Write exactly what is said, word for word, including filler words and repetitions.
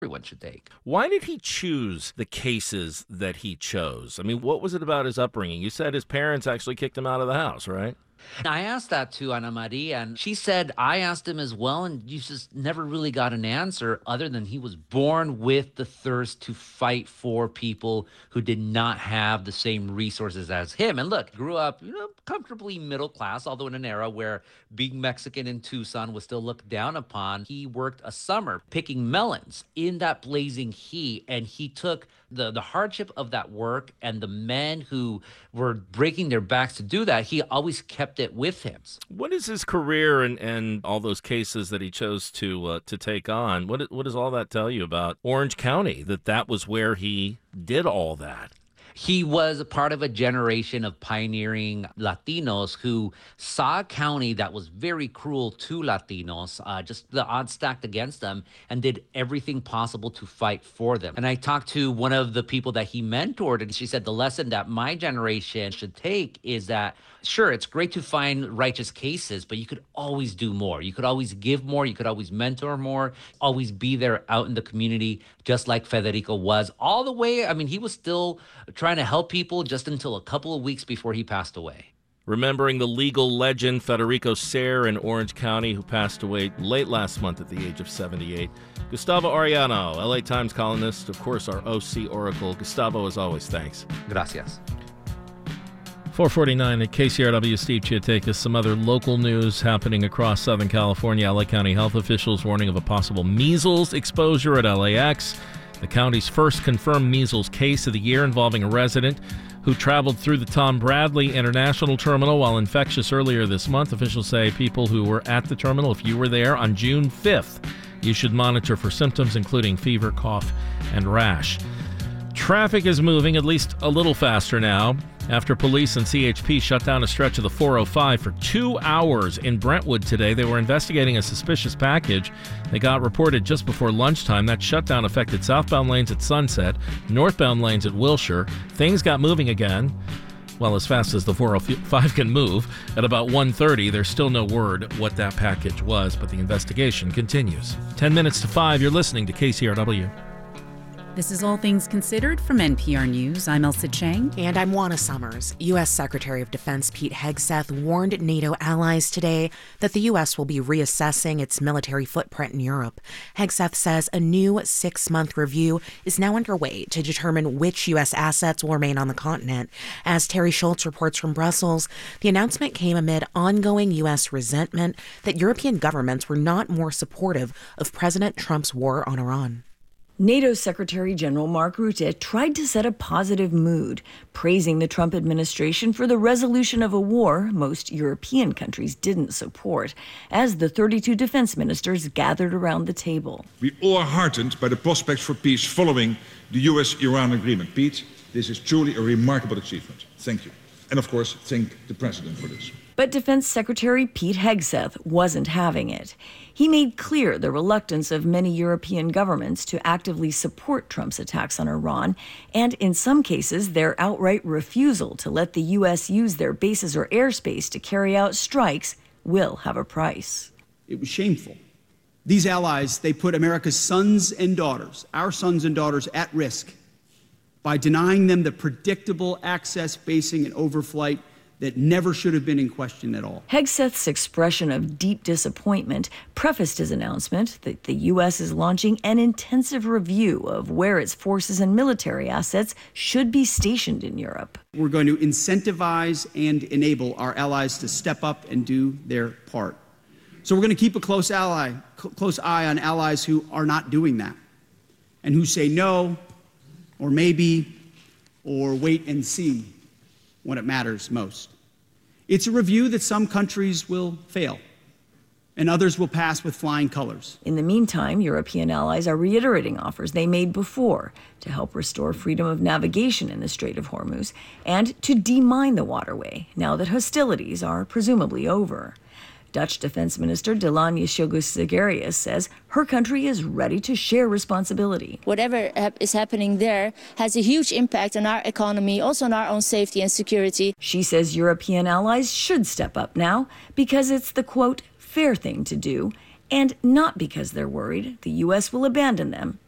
everyone should take. Why did he choose the cases that he chose? I mean, what was it about his upbringing? You said his parents actually kicked him out of the house, right? I asked that to Ana Maria, and she said, I asked him as well, and you just never really got an answer other than he was born with the thirst to fight for people who did not have the same resources as him. And look, grew up, you know, comfortably middle class, although in an era where being Mexican in Tucson was still looked down upon. He worked a summer picking melons in that blazing heat, and he took the, the hardship of that work and the men who were breaking their backs to do that. He always kept it with him. What is his career and, and all those cases that he chose to uh, to take on? What what does all that tell you about Orange County, that that was where he did all that? He was a part of a generation of pioneering Latinos who saw a county that was very cruel to Latinos, uh, just the odds stacked against them, and did everything possible to fight for them. And I talked to one of the people that he mentored, and she said the lesson that my generation should take is that, sure, it's great to find righteous cases, but you could always do more. You could always give more. You could always mentor more, always be there out in the community, just like Federico was all the way. I mean, he was still trying to help people just until a couple of weeks before he passed away. Remembering the legal legend Federico Ser in Orange County, who passed away late last month at the age of seventy-eight. Gustavo Arellano, L A Times columnist, of course, our O C Oracle. Gustavo, as always, thanks. Gracias. four forty-nine at K C R W. Steve Chiatakis. Some other local news happening across Southern California. L A County health officials warning of a possible measles exposure at L A X. The county's first confirmed measles case of the year involving a resident who traveled through the Tom Bradley International Terminal while infectious earlier this month. Officials say people who were at the terminal, if you were there on June fifth, you should monitor for symptoms including fever, cough, and rash. Traffic is moving at least a little faster now after police and C H P shut down a stretch of the four oh five for two hours in Brentwood today. They were investigating a suspicious package. They got reported just before lunchtime. That shutdown affected southbound lanes at Sunset, northbound lanes at Wilshire. Things got moving again, well, as fast as the four oh five can move. At about one thirty, there's still no word what that package was, but the investigation continues. Ten minutes to five, you're listening to K C R W. This is All Things Considered from N P R News. I'm Elsa Chang. And I'm Juana Summers. U S. Secretary of Defense Pete Hegseth warned NATO allies today that the U S will be reassessing its military footprint in Europe. Hegseth says a new six-month review is now underway to determine which U S assets will remain on the continent. As Terry Schultz reports from Brussels, the announcement came amid ongoing U S resentment that European governments were not more supportive of President Trump's war on Iran. NATO Secretary General Mark Rutte tried to set a positive mood, praising the Trump administration for the resolution of a war most European countries didn't support, as the thirty-two defense ministers gathered around the table. We all are heartened by the prospects for peace following the U S Iran agreement. Pete, this is truly a remarkable achievement. Thank you. And of course, thank the President for this. But Defense Secretary Pete Hegseth wasn't having it. He made clear the reluctance of many European governments to actively support Trump's attacks on Iran, and in some cases, their outright refusal to let the U S use their bases or airspace to carry out strikes will have a price. It was shameful. These allies, they put America's sons and daughters, our sons and daughters, at risk by denying them the predictable access, basing, and overflight that never should have been in question at all. Hegseth's expression of deep disappointment prefaced his announcement that the U S is launching an intensive review of where its forces and military assets should be stationed in Europe. We're going to incentivize and enable our allies to step up and do their part. So we're going to keep a close ally, cl- close eye on allies who are not doing that and who say no, or maybe, or wait and see when it matters most. It's a review that some countries will fail and others will pass with flying colors. In the meantime, European allies are reiterating offers they made before to help restore freedom of navigation in the Strait of Hormuz and to demine the waterway now that hostilities are presumably over. Dutch Defense Minister Delanya Sjogus-Zegerius says her country is ready to share responsibility. Whatever is happening there has a huge impact on our economy, also on our own safety and security. She says European allies should step up now because it's the, quote, fair thing to do, and not because they're worried the U S will abandon them